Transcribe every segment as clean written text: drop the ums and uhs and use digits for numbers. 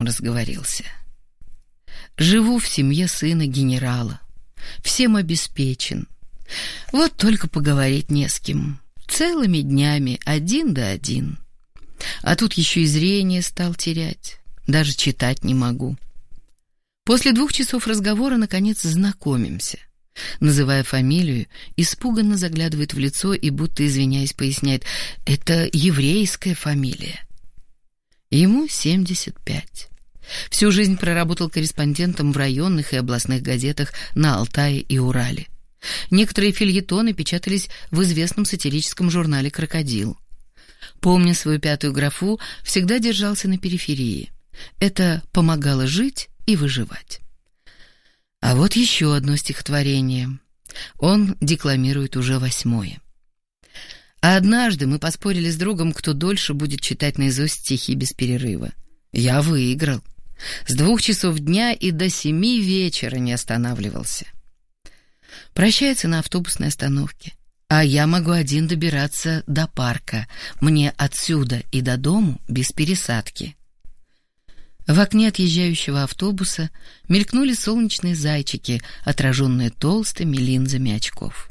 разговорился. Живу в семье сына генерала. Всем обеспечен. Вот только поговорить не с кем. Целыми днями один да один. А тут еще и зрение стал терять. Даже читать не могу. После 2 часов разговора, наконец, знакомимся. Называя фамилию, испуганно заглядывает в лицо и, будто извиняясь, поясняет: это еврейская фамилия. Ему 75. Всю жизнь проработал корреспондентом в районных и областных газетах на Алтае и Урале. Некоторые фельетоны печатались в известном сатирическом журнале «Крокодил». Помня свою 5-ю графу, всегда держался на периферии. Это помогало жить и выживать. А вот еще одно стихотворение. Он декламирует уже 8-е. Однажды мы поспорили с другом, кто дольше будет читать наизусть стихи без перерыва. Я выиграл. С 2 часов дня и до 7 вечера не останавливался. Прощается на автобусной остановке. А я могу один добираться до парка. Мне отсюда и до дому без пересадки. В окне отъезжающего автобуса мелькнули солнечные зайчики, отраженные толстыми линзами очков.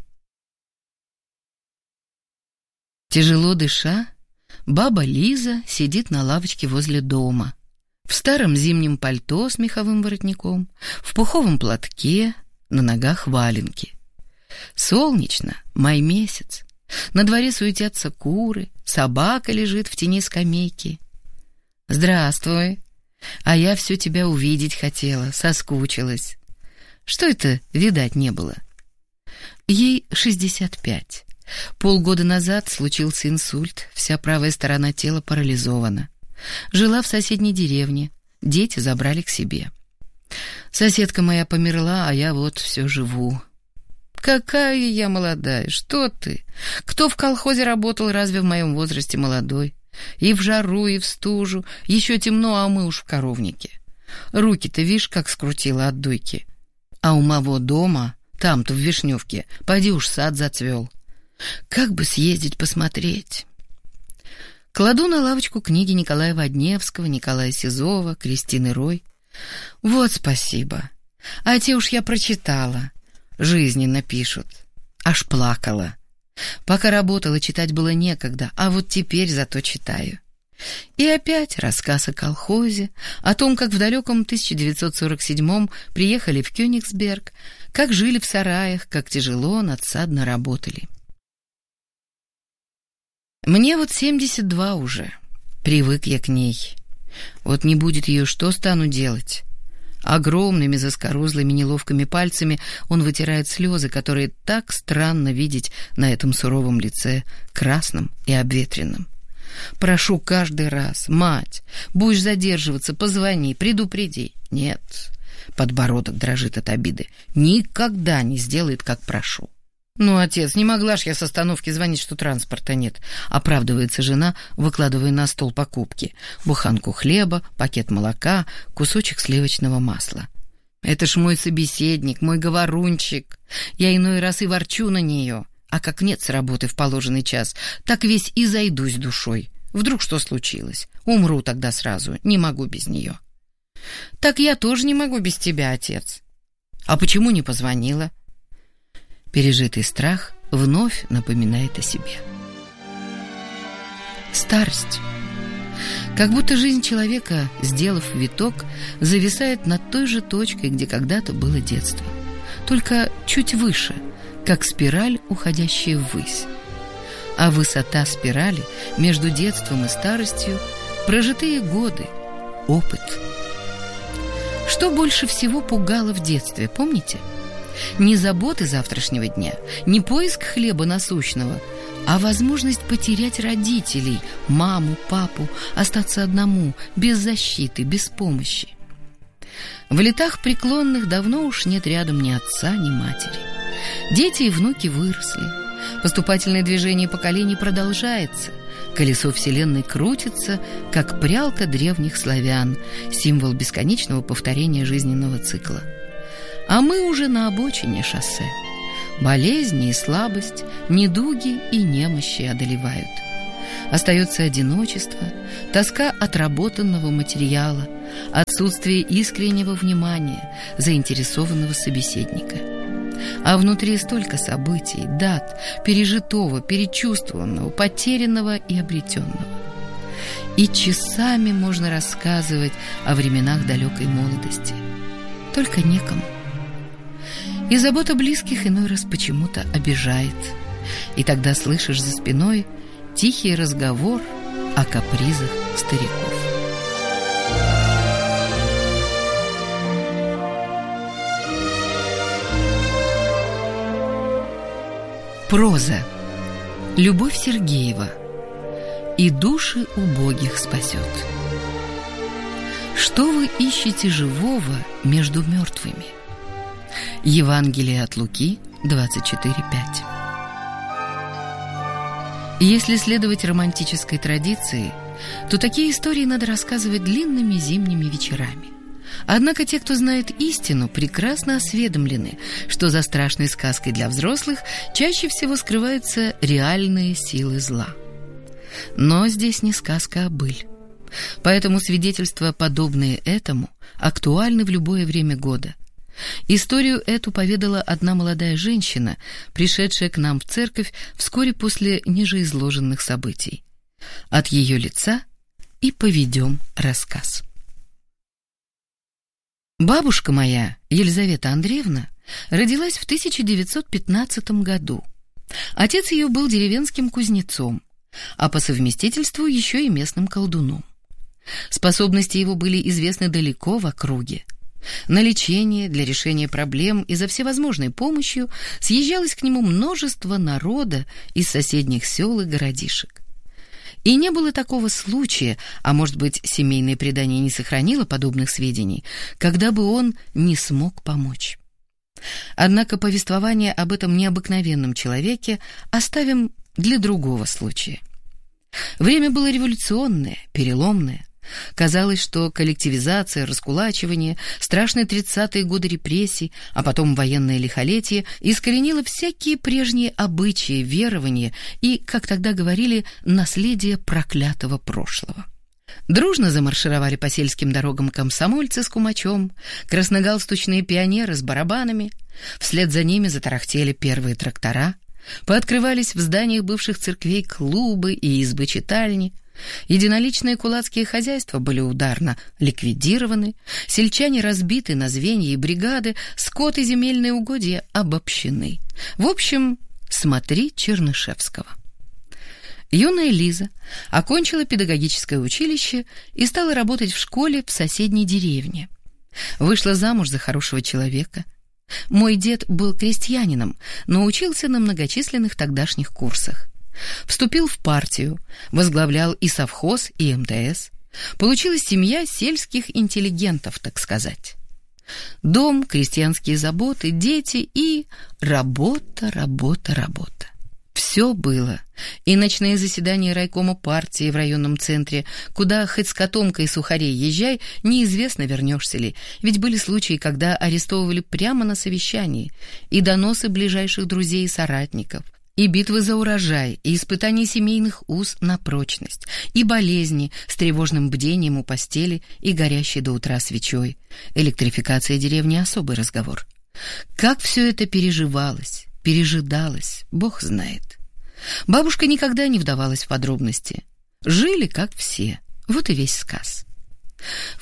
Тяжело дыша, баба Лиза сидит на лавочке возле дома. В старом зимнем пальто с меховым воротником, в пуховом платке, на ногах валенки. Солнечно, май месяц. На дворе суетятся куры, собака лежит в тени скамейки. «Здравствуй. А я все тебя увидеть хотела, соскучилась. Что это видать не было?» Ей 65. Полгода назад случился инсульт, вся правая сторона тела парализована. Жила в соседней деревне, дети забрали к себе. Соседка моя померла, а я вот все живу. Какая я молодая, что ты? Кто в колхозе работал, разве в моем возрасте молодой? И в жару, и в стужу, еще темно, а мы уж в коровнике. Руки-то, видишь, как скрутила от дуйки. А у моего дома, там-то в Вишневке, поди уж сад зацвел. Как бы съездить посмотреть? Кладу на лавочку книги Николая Водневского, Николая Сизова, Кристины Рой. Вот спасибо. А те уж я прочитала. Жизненно пишут. Аж плакала. Пока работала, читать было некогда, а вот теперь зато читаю. И опять рассказ о колхозе, о том, как в далеком 1947-м приехали в Кёнигсберг, как жили в сараях, как тяжело, надсадно работали. Мне вот 72 уже. Привык я к ней. Вот не будет ее, что стану делать? Огромными заскорузлыми неловкими пальцами он вытирает слезы, которые так странно видеть на этом суровом лице, красном и обветренном. Прошу каждый раз: мать, будешь задерживаться, позвони, предупреди. Нет, подбородок дрожит от обиды. Никогда не сделает, как прошу. «Ну, отец, не могла ж я с остановки звонить, что транспорта нет», — оправдывается жена, выкладывая на стол покупки: буханку хлеба, пакет молока, кусочек сливочного масла. «Это ж мой собеседник, мой говорунчик. Я иной раз и ворчу на нее, а как нет с работы в положенный час, так весь и зайдусь душой. Вдруг что случилось? Умру тогда сразу, не могу без нее». «Так я тоже не могу без тебя, отец». «А почему не позвонила?» Пережитый страх вновь напоминает о себе. Старость. Как будто жизнь человека, сделав виток, зависает над той же точкой, где когда-то было детство. Только чуть выше, как спираль, уходящая ввысь. А высота спирали между детством и старостью – прожитые годы, опыт. Что больше всего пугало в детстве, помните? Не заботы завтрашнего дня, не поиск хлеба насущного, а возможность потерять родителей, маму, папу, остаться одному, без защиты, без помощи. В летах преклонных давно уж нет рядом ни отца, ни матери. Дети и внуки выросли. Поступательное движение поколений продолжается. Колесо Вселенной крутится, как прялка древних славян, символ бесконечного повторения жизненного цикла. А мы уже на обочине шоссе. Болезни и слабость, недуги и немощи одолевают. Остается одиночество, тоска отработанного материала, отсутствие искреннего внимания заинтересованного собеседника. А внутри столько событий, дат, пережитого, перечувствованного, потерянного и обретенного. И часами можно рассказывать о временах далекой молодости. Только некому. И забота близких иной раз почему-то обижает. И тогда слышишь за спиной тихий разговор о капризах стариков. Проза. Любовь Сергеева. «И души убогих спасет». Что вы ищете живого между мертвыми? Евангелие от Луки 24:5. Если следовать романтической традиции, то такие истории надо рассказывать длинными зимними вечерами. Однако те, кто знает истину, прекрасно осведомлены, что за страшной сказкой для взрослых чаще всего скрываются реальные силы зла. Но здесь не сказка, а быль. Поэтому свидетельства, подобные этому, актуальны в любое время года. Историю эту поведала одна молодая женщина, пришедшая к нам в церковь вскоре после нижеизложенных событий. От ее лица и поведем рассказ. Бабушка моя, Елизавета Андреевна, родилась в 1915 году. Отец ее был деревенским кузнецом, а по совместительству еще и местным колдуном. Способности его были известны далеко в округе. На лечение, для решения проблем и за всевозможной помощью съезжалось к нему множество народа из соседних сел и городишек. И не было такого случая, а может быть, семейное предание не сохранило подобных сведений, когда бы он не смог помочь. Однако повествование об этом необыкновенном человеке оставим для другого случая. Время было революционное, переломное. Казалось, что коллективизация, раскулачивание, страшные 30-е годы репрессий, а потом военное лихолетие искоренило всякие прежние обычаи, верования и, как тогда говорили, наследие проклятого прошлого. Дружно замаршировали по сельским дорогам комсомольцы с кумачом, красногалстучные пионеры с барабанами, вслед за ними затарахтели первые трактора, пооткрывались в зданиях бывших церквей клубы и избы-читальни. Единоличные кулацкие хозяйства были ударно ликвидированы, сельчане разбиты на звенья и бригады, скот и земельные угодья обобщены. В общем, смотри Чернышевского. Юная Лиза окончила педагогическое училище и стала работать в школе в соседней деревне. Вышла замуж за хорошего человека. Мой дед был крестьянином, но учился на многочисленных тогдашних курсах. Вступил в партию, возглавлял и совхоз, и МТС. Получилась семья сельских интеллигентов, так сказать. Дом, крестьянские заботы, дети и работа, работа, работа. Все было. И ночные заседания райкома партии в районном центре, куда хоть с котомкой и сухарей езжай, неизвестно, вернешься ли, ведь были случаи, когда арестовывали прямо на совещании, и доносы ближайших друзей и соратников, и битвы за урожай, и испытания семейных уз на прочность, и болезни с тревожным бдением у постели и горящей до утра свечой. Электрификация деревни — особый разговор. Как все это переживалось, пережидалось, Бог знает. Бабушка никогда не вдавалась в подробности. Жили, как все. Вот и весь сказ. В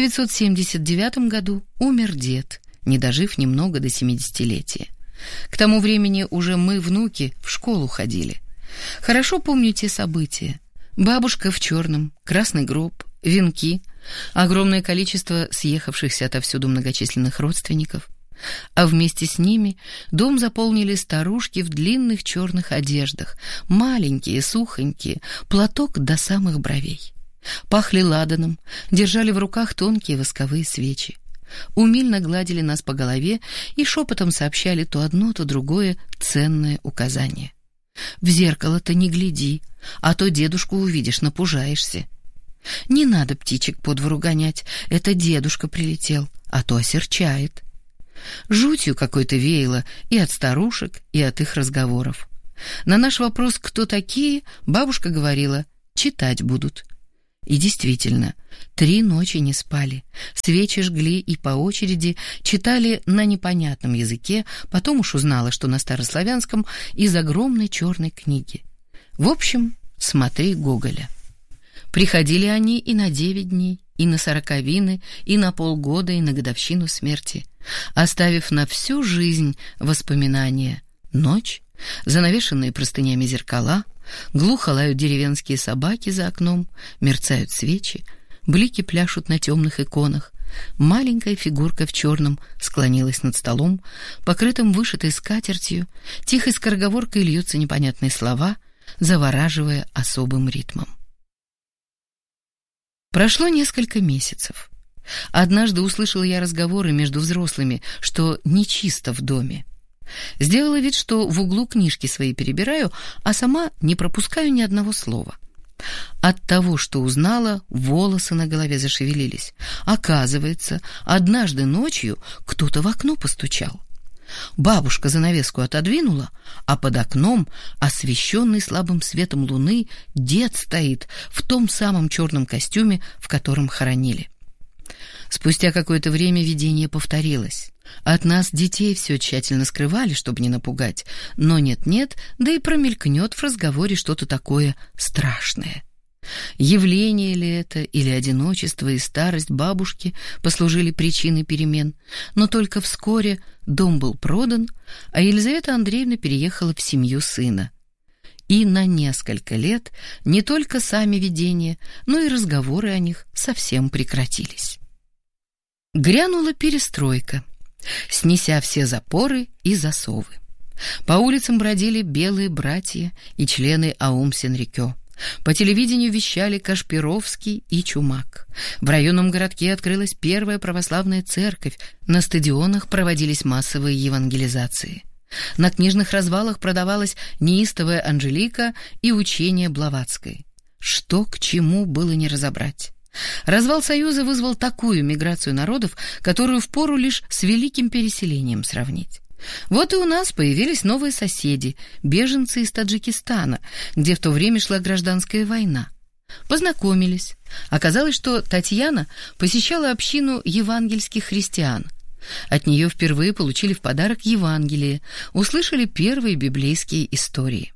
1979 году умер дед, не дожив немного до 70-летия. К тому времени уже мы, внуки, в школу ходили. Хорошо помню те события. Бабушка в черном, красный гроб, венки, огромное количество съехавшихся отовсюду многочисленных родственников. А вместе с ними дом заполнили старушки в длинных черных одеждах, маленькие, сухонькие, платок до самых бровей. Пахли ладаном, держали в руках тонкие восковые свечи. Умильно гладили нас по голове и шепотом сообщали то одно, то другое ценное указание. «В зеркало-то не гляди, а то дедушку увидишь, напужаешься. Не надо птичек по двору гонять, это дедушка прилетел, а то осерчает». Жутью какой-то веяло и от старушек, и от их разговоров. На наш вопрос «кто такие?» бабушка говорила «читать будут». И действительно, 3 ночи не спали, свечи жгли и по очереди читали на непонятном языке, потом уж узнала, что на старославянском, из огромной черной книги. В общем, смотри Гоголя. Приходили они и на 9 дней, и на 40-вины, и на полгода, и на годовщину смерти, оставив на всю жизнь воспоминания. Ночь, занавешенные простынями зеркала, глухо лают деревенские собаки за окном, мерцают свечи, блики пляшут на темных иконах. Маленькая фигурка в черном склонилась над столом, покрытым вышитой скатертью, тихой скороговоркой льются непонятные слова, завораживая особым ритмом. Прошло несколько месяцев. Однажды услышала я разговоры между взрослыми, что нечисто в доме. Сделала вид, что в углу книжки свои перебираю, а сама не пропускаю ни одного слова. От того, что узнала, волосы на голове зашевелились. Оказывается, однажды ночью кто-то в окно постучал. Бабушка занавеску отодвинула, а под окном, освещенный слабым светом луны, дед стоит в том самом черном костюме, в котором хоронили. Спустя какое-то время видение повторилось. От нас, детей, все тщательно скрывали, чтобы не напугать, но нет-нет, да и промелькнет в разговоре что-то такое страшное. Явление ли это, или одиночество и старость бабушки послужили причиной перемен, но только вскоре дом был продан, а Елизавета Андреевна переехала в семью сына. И на несколько лет не только сами видения, но и разговоры о них совсем прекратились. Грянула перестройка, снеся все запоры и засовы. По улицам бродили белые братья и члены Аум-Сенрикё. По телевидению вещали Кашпировский и Чумак. В районном городке открылась первая православная церковь, на стадионах проводились массовые евангелизации. На книжных развалах продавалась неистовая Анжелика и учение Блаватской. Что к чему было не разобрать. Развал Союза вызвал такую миграцию народов, которую впору лишь с великим переселением сравнить. Вот и у нас появились новые соседи, беженцы из Таджикистана, где в то время шла гражданская война. Познакомились. Оказалось, что Татьяна посещала общину евангельских христиан. От нее впервые получили в подарок Евангелие, услышали первые библейские истории.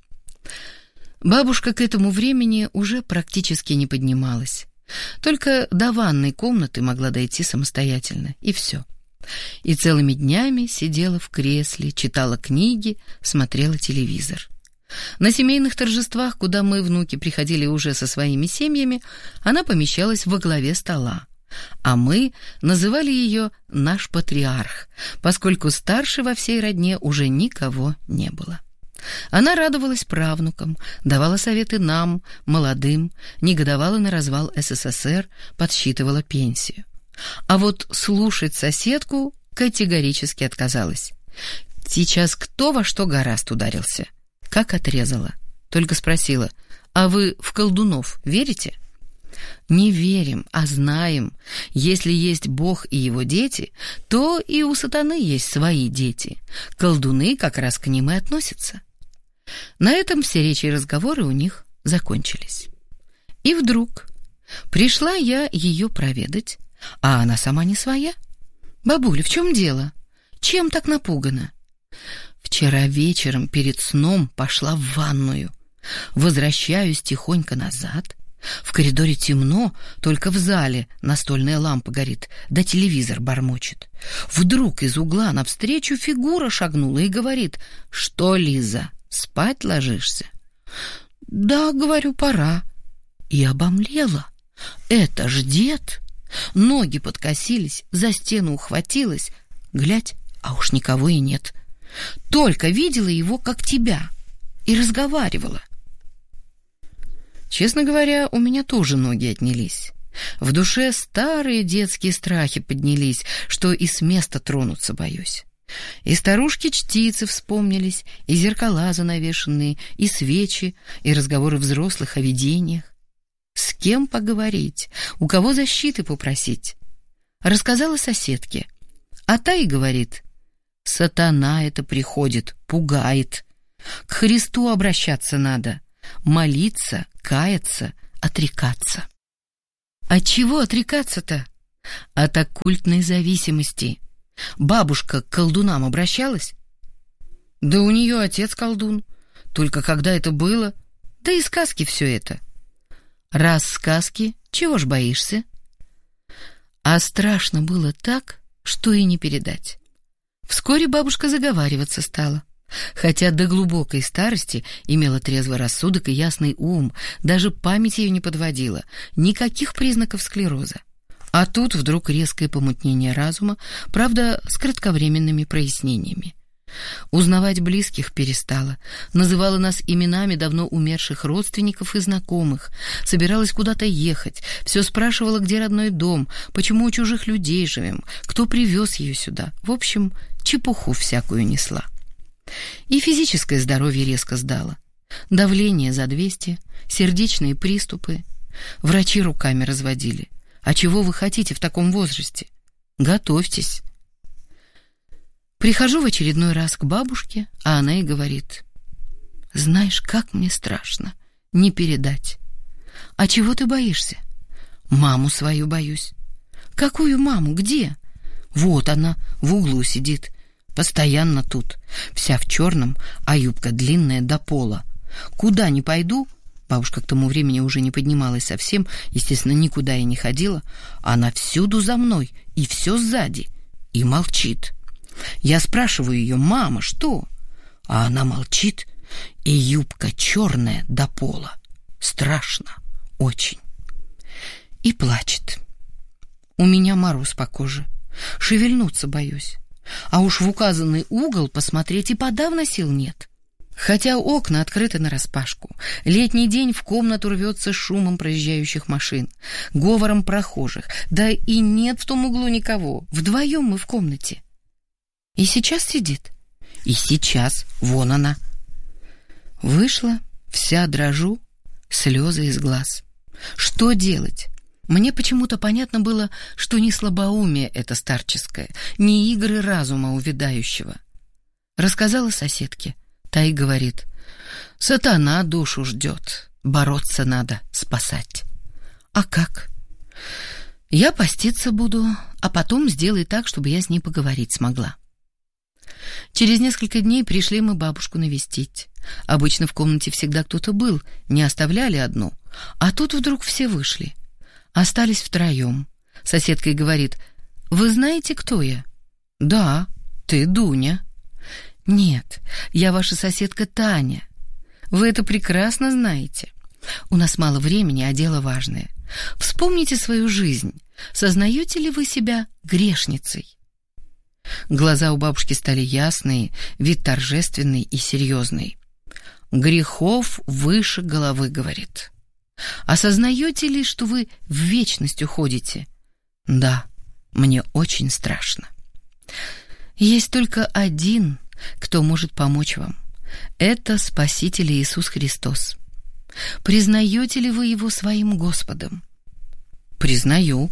Бабушка к этому времени уже практически не поднималась. Только до ванной комнаты могла дойти самостоятельно, и все. И целыми днями сидела в кресле, читала книги, смотрела телевизор. На семейных торжествах, куда мы, внуки, приходили уже со своими семьями, она помещалась во главе стола. А мы называли ее «наш патриарх», поскольку старше во всей родне уже никого не было. Она радовалась правнукам, давала советы нам, молодым, негодовала на развал СССР, подсчитывала пенсию. А вот слушать соседку категорически отказалась. Сейчас кто во что гораст ударился. Как отрезала. Только спросила: «А вы в колдунов верите?» «Не верим, а знаем. Если есть Бог и его дети, то и у сатаны есть свои дети. Колдуны как раз к ним и относятся». На этом все речи и разговоры у них закончились. И вдруг пришла я ее проведать, а она сама не своя. «Бабуля, в чем дело? Чем так напугана?» «Вчера вечером перед сном пошла в ванную. Возвращаюсь тихонько назад. В коридоре темно, только в зале настольная лампа горит, да телевизор бормочет. Вдруг из угла навстречу фигура шагнула и говорит: «Что, Лиза, спать ложишься?» «Да, — говорю, — пора». И обомлела. Это ж дед. Ноги подкосились, за стену ухватилась. Глядь, а уж никого и нет. Только видела его, как тебя, и разговаривала. Честно говоря, у меня тоже ноги отнялись. В душе старые детские страхи поднялись, что и с места тронуться боюсь. И старушки-чтицы вспомнились, и зеркала занавешенные, и свечи, и разговоры взрослых о видениях. С кем поговорить, у кого защиты попросить? Рассказала соседке, а та и говорит: «Сатана это приходит, пугает. К Христу обращаться надо, молиться, каяться, отрекаться». От чего отрекаться-то? От оккультной зависимости. Бабушка к колдунам обращалась? Да у нее отец колдун. Только когда это было? Да и сказки все это. Раз сказки, чего ж боишься? А страшно было так, что и не передать. Вскоре бабушка заговариваться стала. Хотя до глубокой старости имела трезвый рассудок и ясный ум, даже память ее не подводила, никаких признаков склероза. А тут вдруг резкое помутнение разума, правда, с кратковременными прояснениями. Узнавать близких перестала, называла нас именами давно умерших родственников и знакомых, собиралась куда-то ехать, все спрашивала, где родной дом, почему у чужих людей живем, кто привез ее сюда. В общем, чепуху всякую несла. И физическое здоровье резко сдало. Давление за 200, сердечные приступы. Врачи руками разводили. А чего вы хотите в таком возрасте? Готовьтесь. Прихожу в очередной раз к бабушке, а она и говорит: «Знаешь, как мне страшно, не передать». «А чего ты боишься?» «Маму свою боюсь». «Какую маму? Где?» «Вот она, в углу сидит. Постоянно тут, вся в черном, а юбка длинная до пола. Куда ни пойду...» Бабушка к тому времени уже не поднималась совсем, естественно, никуда и не ходила. Она всюду за мной, и все сзади, и молчит. Я спрашиваю ее: «Мама, что?» А она молчит, и юбка черная до пола. Страшно, очень. И плачет. У меня мороз по коже, шевельнуться боюсь. А уж в указанный угол посмотреть и подавно сил нет. Хотя окна открыты нараспашку, летний день в комнату рвется шумом проезжающих машин, говором прохожих, да и нет в том углу никого, вдвоем мы в комнате. И сейчас сидит. И сейчас, вон она. Вышла, вся дрожу, слезы из глаз. Что делать? Мне почему-то понятно было, что не слабоумие это старческое, не игры разума увядающего. Рассказала соседке. Та и говорит: «Сатана душу ждет, бороться надо, спасать». «А как?» «Я поститься буду, а потом сделай так, чтобы я с ней поговорить смогла». Через несколько дней пришли мы бабушку навестить. Обычно в комнате всегда кто-то был, не оставляли одну, а тут вдруг все вышли. Остались втроем. Соседка и говорит: «Вы знаете, кто я?» «Да, ты Дуня». «Нет, я ваша соседка Таня. Вы это прекрасно знаете. У нас мало времени, а дело важное. Вспомните свою жизнь. Сознаете ли вы себя грешницей?» Глаза у бабушки стали ясные, вид торжественный и серьезный. «Грехов выше головы», — говорит. «Осознаете ли, что вы в вечность уходите?» «Да, мне очень страшно». «Есть только один, кто может помочь вам. Это Спаситель Иисус Христос. Признаете ли вы Его своим Господом?» «Признаю».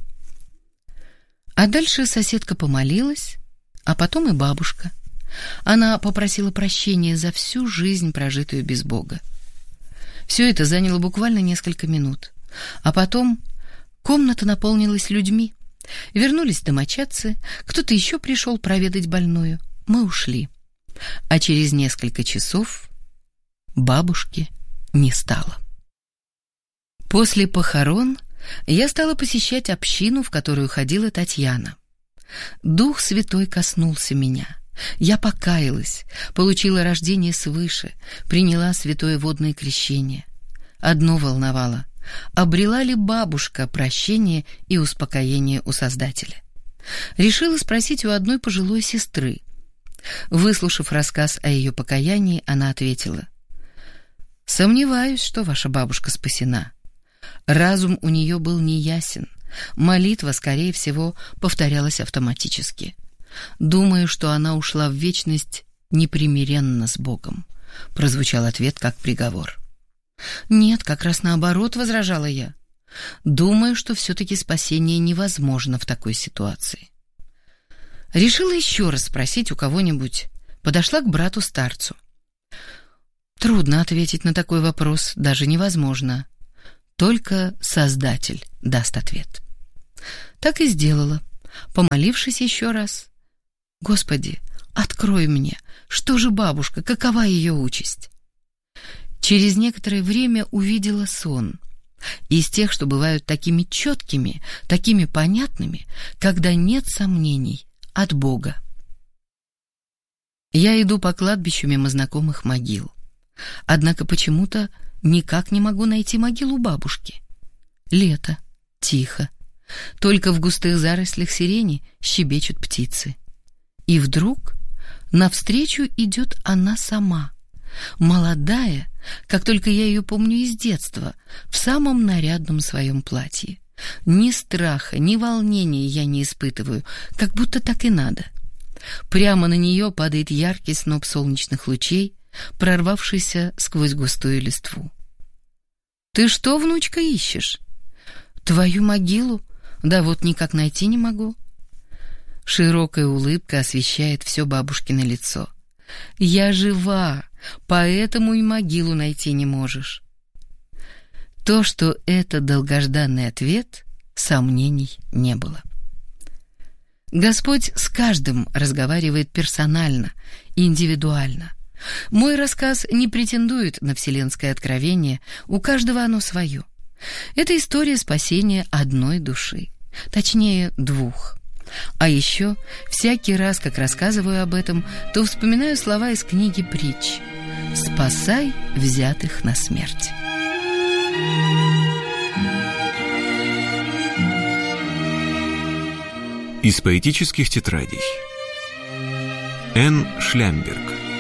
А дальше соседка помолилась, а потом и бабушка. Она попросила прощения за всю жизнь, прожитую без Бога. Все это заняло буквально несколько минут. А потом комната наполнилась людьми. Вернулись домочадцы, кто-то еще пришел проведать больную. Мы ушли. А через несколько часов бабушки не стало. После похорон я стала посещать общину, в которую ходила Татьяна. Дух Святой коснулся меня. Я покаялась, получила рождение свыше, приняла святое водное крещение. Одно волновало: обрела ли бабушка прощение и успокоение у Создателя? Решила спросить у одной пожилой сестры. Выслушав рассказ о ее покаянии, она ответила: «Сомневаюсь, что ваша бабушка спасена. Разум у нее был неясен, молитва, скорее всего, повторялась автоматически. Думаю, что она ушла в вечность непримиренно с Богом», — прозвучал ответ как приговор. «Нет, как раз наоборот», — возражала я. «Думаю, что все-таки спасение невозможно в такой ситуации». Решила еще раз спросить у кого-нибудь. Подошла к брату-старцу. «Трудно ответить на такой вопрос, даже невозможно. Только Создатель даст ответ. Так и сделала, помолившись еще раз. «Господи, открой мне, что же бабушка, какова ее участь?» Через некоторое время увидела сон. Из тех, что бывают такими четкими, такими понятными, когда нет сомнений, от Бога. Я иду по кладбищу мимо знакомых могил. Однако почему-то никак не могу найти могилу бабушки. Лето, тихо. Только в густых зарослях сирени щебечут птицы. И вдруг навстречу идет она сама, молодая, как только я ее помню из детства, в самом нарядном своем платье. Ни страха, ни волнения я не испытываю, как будто так и надо. Прямо на нее падает яркий сноп солнечных лучей, прорвавшийся сквозь густую листву. «Ты что, внучка, ищешь?» «Твою могилу? Да вот никак найти не могу». Широкая улыбка освещает все бабушкино лицо. «Я жива, поэтому и могилу найти не можешь». То, что это долгожданный ответ, сомнений не было. Господь с каждым разговаривает персонально, индивидуально. Мой рассказ не претендует на вселенское откровение, у каждого оно свое. Это история спасения одной души, точнее, двух. А еще, всякий раз, как рассказываю об этом, то вспоминаю слова из книги притч: «Спасай взятых на смерть». Из поэтических тетрадей. Н. Шлямберг.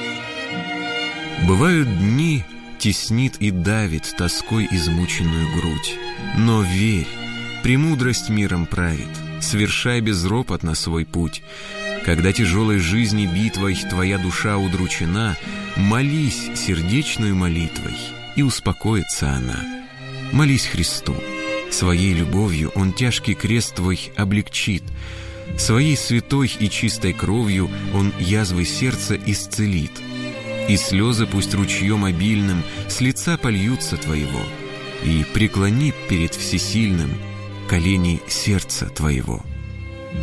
Бывают дни, теснит и давит тоской измученную грудь. Но верь, премудрость миром правит, свершай безропотно свой путь. Когда тяжелой жизни битвой твоя душа удручена, молись сердечную молитвой, и успокоится она. Молись Христу. Своей любовью Он тяжкий крест твой облегчит. Своей святой и чистой кровью Он язвы сердца исцелит. И слезы пусть ручьем обильным с лица польются твоего, и преклони перед всесильным колени сердца твоего.